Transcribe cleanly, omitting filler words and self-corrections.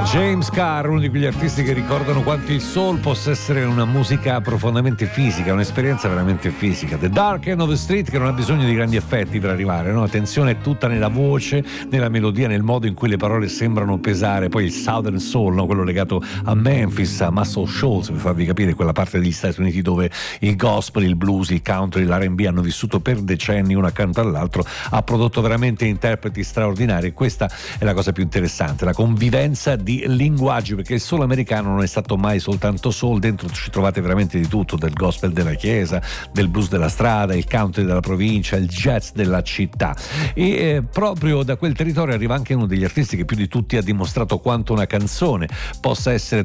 James Carr, uno di quegli artisti che ricordano quanto il soul possa essere una musica profondamente fisica, un'esperienza veramente fisica. The Dark End of the Street, che non ha bisogno di grandi effetti per arrivare, no? La tensione è tutta nella voce, nella melodia, nel modo in cui le parole sembrano pesare. Poi il Southern Soul, no? Quello legato a Memphis, a Muscle Shoals, per farvi capire quella parte degli Stati Uniti dove il gospel, il blues, il country, l'R&B hanno vissuto per decenni uno accanto all'altro, ha prodotto veramente interpreti straordinari. E questa è la cosa più interessante, la convivenza di linguaggi, perché il soul americano non è stato mai soltanto soul, dentro ci trovate veramente di tutto, del gospel della chiesa, del blues della strada, il country della provincia, il jazz della città. E proprio da quel territorio arriva anche uno degli artisti che più di tutti ha dimostrato quanto una canzone possa essere